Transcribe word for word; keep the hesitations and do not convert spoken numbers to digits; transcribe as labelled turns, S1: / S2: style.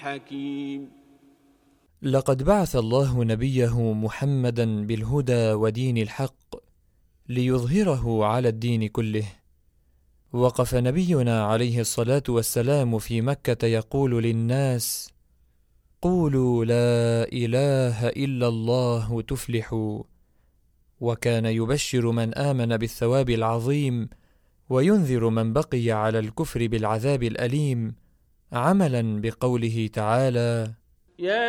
S1: حكيم.
S2: لقد بعث الله نبيه محمدا بالهدى ودين الحق ليظهره على الدين كله. وقف نبينا عليه الصلاة والسلام في مكة يقول للناس: قولوا لا إله إلا الله تفلحوا. وكان يبشر من آمن بالثواب العظيم وينذر من بقي على الكفر بالعذاب الأليم، عملا بقوله تعالى:
S1: يا